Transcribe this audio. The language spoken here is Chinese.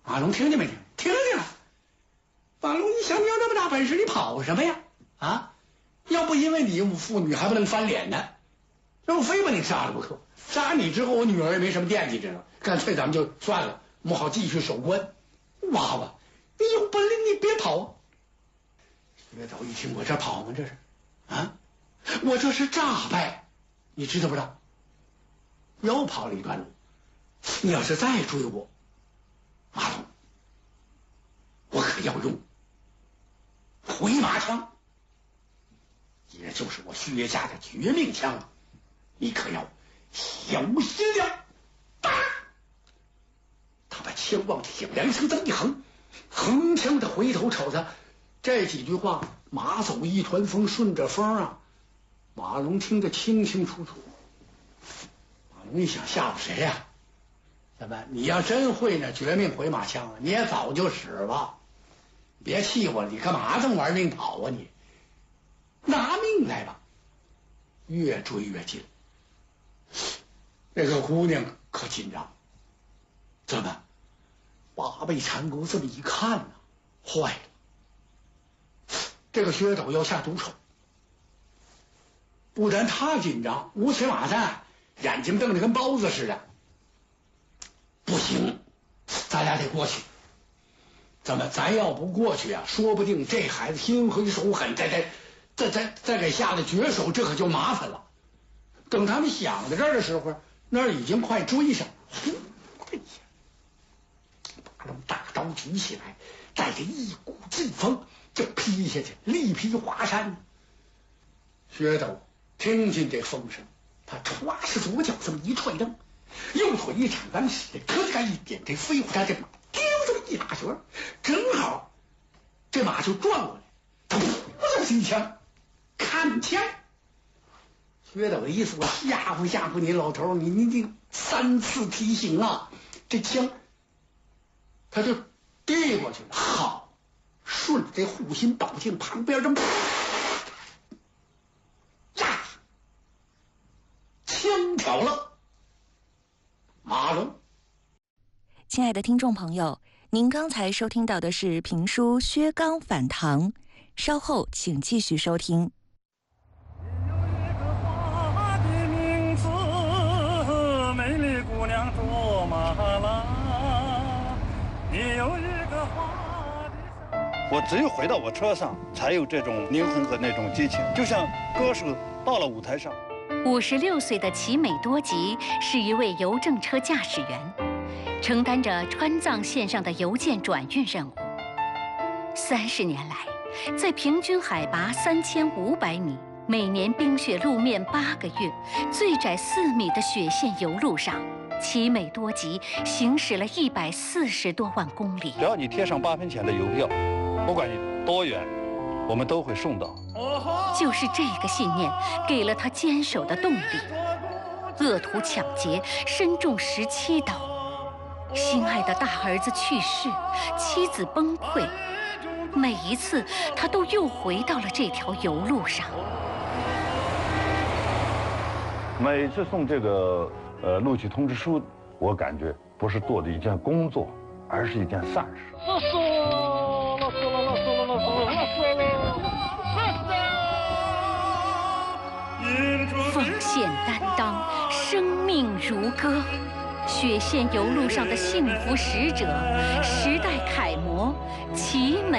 马龙听见没听？听见了。马龙一想，你有那么大本事，你跑什么呀？啊，要不因为你父女还不能翻脸呢，那我非把你杀了不可。杀你之后，我女儿也没什么惦记着了，干脆咱们就算了，我们好继续守关。娃娃，你有本领你别跑啊！薛导一听，我这跑吗？这是啊，我这是诈败，你知道不知道？又跑了一段路。你要是再追我，马龙，我可要用回马枪，也就是我薛家的绝命枪，你可要小心了。打！他把枪往挺梁上这么一横，横枪的回头瞅着这几句话，马走一团风，顺着风啊，马龙听得清清楚楚。马龙一想，吓唬谁呀？怎么？你要真会那绝命回马枪，你也早就死了。别气我了，你干嘛这么玩命跑啊你？拿命来吧！越追越近，那个姑娘可紧张。怎么？八倍长钩这么一看呢，坏了！这个薛斗要下毒手，不但他紧张，无此马战，眼睛瞪得跟包子似的。不行，咱俩得过去。怎么？咱要不过去啊，说不定这孩子心狠手狠，再给下了绝手，这可就麻烦了。等他们想到这儿的时候，那儿已经快追上了。哎呀！马龙大刀举起来，带着一股劲风就劈下去，力劈华山。薛斗听见这风声，他歘是左脚这么一踹蹬，右腿一铲杆使可劲一点，这飞虎山这马丢这么一拉旋，正好这马就转过来，他噗这么一枪，看枪。薛斗的意思，我吓唬吓唬你老头，你3次提醒啊，这枪他就递过去了。好，顺着这护心宝镜旁边这么呀，枪挑了马龙。 亲爱的听众朋友，您刚才收听到的是评书《薛刚反唐》，稍后请继续收听。 我只有回到我车上，才有这种灵魂和那种激情，就像歌手到了舞台上。 56岁的齐美多吉是一位邮政车驾驶员，承担着川藏线上的邮件转运任务。30年来，在平均海拔3500米、每年冰雪路面8个月、最窄4米的雪线油路上，齐美多吉行驶了140多万公里。 只要你贴上8分钱的邮票，不管你多远，我们都会送到。 就是这个信念给了他坚守的动力。恶徒抢劫，身中17刀，心爱的大儿子去世，妻子崩溃，每一次他都又回到了这条油路上。 每次送这个录取通知书，我感觉不是做的一件工作，而是一件善事。 奉献担当，生命如歌。雪线油路上的幸福使者，时代楷模，齐美